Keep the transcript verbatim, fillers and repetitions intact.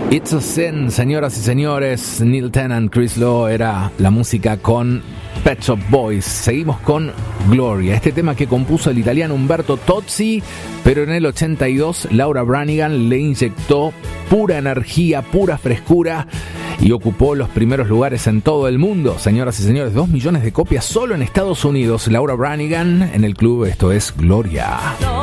It's a Sin, señoras y señores. Neil Tennant, Chris Lowe, era la música con Pet Shop Boys. Seguimos con Gloria, este tema que compuso el italiano Umberto Tozzi, pero en el ochenta y dos Laura Branigan le inyectó pura energía, pura frescura y ocupó los primeros lugares en todo el mundo. Señoras y señores, dos millones de copias solo en Estados Unidos. Laura Branigan en el club, esto es Gloria.